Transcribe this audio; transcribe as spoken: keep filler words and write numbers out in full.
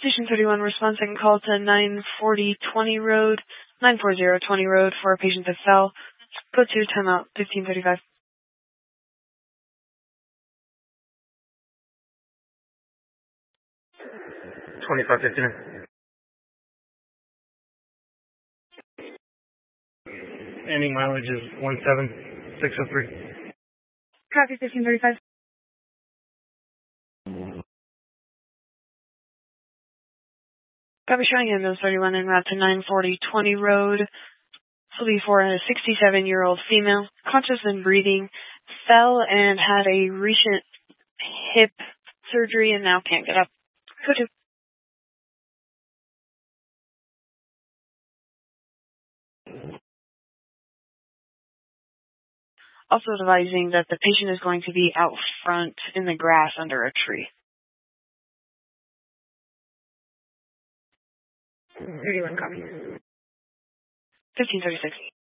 Station thirty-one responding call to nine forty twenty Road, nine forty twenty Road for a patient that fell. Go to timeout, fifteen thirty-five. twenty-five fifty-nine. Ending mileage is one seven six oh three. Copy, fifteen thirty-five. Copy, showing ambulance thirty-one en route to nine forty twenty Road. This will be for a sixty-seven-year-old female, conscious and breathing, fell and had a recent hip surgery and now can't get up. Go to. Also advising that the patient is going to be out front in the grass under a tree. thirty-one copy. fifteen thirty-six.